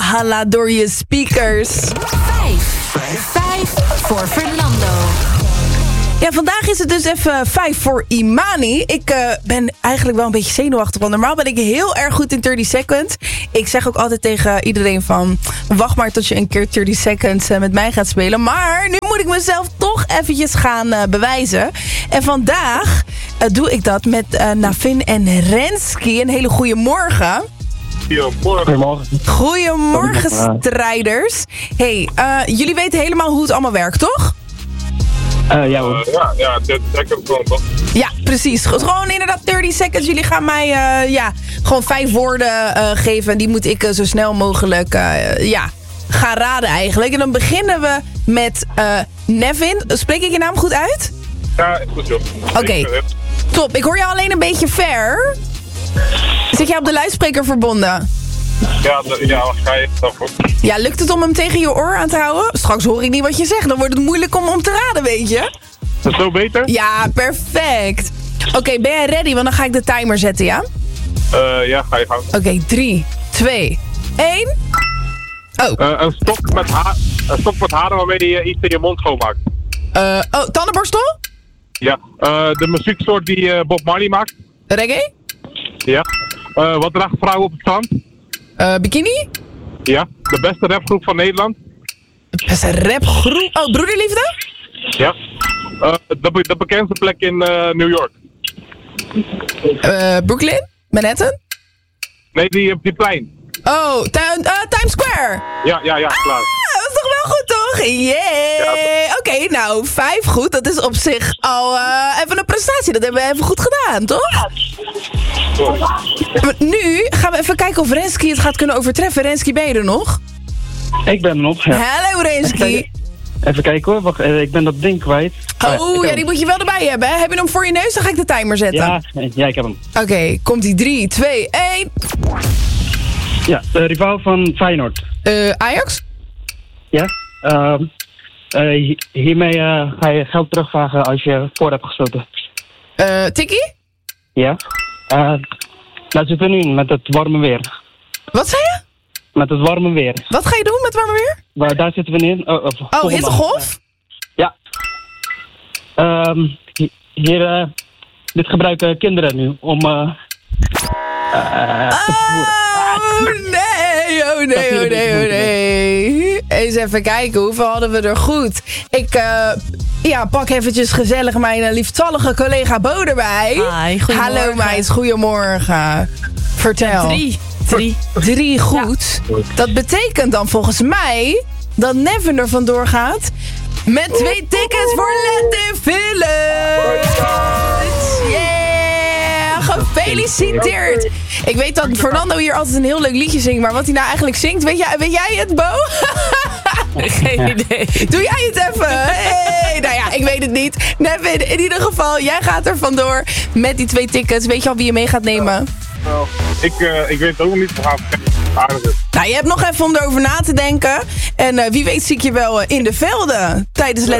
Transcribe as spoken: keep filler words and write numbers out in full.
Valhalla door je speakers. Vijf. Vijf voor Fernando. Ja, vandaag is het dus even vijf voor Imani. Ik uh, ben eigenlijk wel een beetje zenuwachtig, want normaal ben ik heel erg goed in dertig seconds. Ik zeg ook altijd tegen iedereen van, wacht maar tot je een keer dertig seconds uh, met mij gaat spelen. Maar nu moet ik mezelf toch eventjes gaan uh, bewijzen. En vandaag uh, doe ik dat met uh, Navin en Renski. Een hele goede morgen. Goedemorgen. Goedemorgen, strijders. Hey, uh, jullie weten helemaal hoe het allemaal werkt, toch? Uh, ja hoor. Uh, ja, ja, dertig seconds gewoon toch? Ja, precies. Gewoon inderdaad dertig seconds. Jullie gaan mij uh, ja, gewoon vijf woorden uh, geven. En die moet ik uh, zo snel mogelijk uh, ja, gaan raden eigenlijk. En dan beginnen we met uh, Nevin. Spreek ik je naam goed uit? Ja, is goed joh. Oké, okay. Top. Ik hoor jou alleen een beetje ver. Zit jij op de luidspreker verbonden? Ja, de, ja, ga je dan voor. Ja, lukt het om hem tegen je oor aan te houden? Straks hoor ik niet wat je zegt. Dan wordt het moeilijk om, om te raden, weet je? Dat is zo beter? Ja, perfect. Oké, okay, ben jij ready? Want dan ga ik de timer zetten, ja? Uh, ja, ga je gang. Oké, okay, drie, twee, één. Oh. Uh, een, stok met ha- een stok met haren waarmee je iets in je mond schoonmaakt. Uh, oh, tandenborstel? Ja. Uh, de muzieksoort die uh, Bob Marley maakt. Reggae? Ja. Uh, wat draagt vrouwen op het strand? Uh, bikini? Ja. De beste rapgroep van Nederland. De beste rapgroep? Oh, Broederliefde? Ja. Uh, de, de bekendste plek in uh, New York. Uh, Brooklyn? Manhattan? Nee, die, die plein. Oh, tu- uh, Times Square. Ja, ja, ja, klaar. Ah, dat is toch wel goed, toch? Yeah. Ja, Oké, okay, nou, vijf goed. Dat is op zich al uh, even een prestatie. Dat hebben we even goed gedaan, toch? Sorry. Nu gaan we even kijken of Renski het gaat kunnen overtreffen. Renski, ben je er nog? Ik ben er nog, ja. Hallo, Renski. Even kijken hoor, wacht, ik ben dat ding kwijt. Oh, oh ja, ja, die moet je wel erbij hebben. Hè? Heb je hem voor je neus? Dan ga ik de timer zetten. Ja, ja ik heb hem. Oké, okay, komt die drie, twee, één. Ja, de rivaal van Feyenoord. Uh, Ajax? Ja. Uh, uh, hiermee uh, ga je geld terugvragen als je voor hebt gesloten. Uh, Tikkie? Ja. Uh, daar zitten we nu met het warme weer. Wat zei je? Met het warme weer. Wat ga je doen met warme weer? Waar, daar zitten we in. Uh, uh, oh, hittegolf? Ja. Um, hier, uh, dit gebruiken kinderen nu om uh, uh, te vervoeren. Oh nee, oh nee, oh nee, oh nee. Eens even kijken, hoeveel hadden we er goed? Ik uh, ja, pak eventjes gezellig mijn uh, lieftallige collega Bo erbij. Hi, hallo meid, goedemorgen. Vertel. Drie. Drie. Drie goed. Ja. Dat betekent dan volgens mij dat Nevin er vandoor gaat met twee tickets voor Let in Village. Yeah, gefeliciteerd. Ik weet dat Fernando hier altijd een heel leuk liedje zingt, maar wat hij nou eigenlijk zingt, weet jij, weet jij het, Bo? Geen idee. Doe jij het even? Hey, nou ja, ik weet het niet. Nevin, in ieder geval, jij gaat er vandoor met die twee tickets. Weet je al wie je mee gaat nemen? Nou, ik, uh, ik weet het ook nog niet. We gaan aardig. Nou, je hebt nog even om erover na te denken. En uh, wie weet zie ik je wel uh, in de velden tijdens Let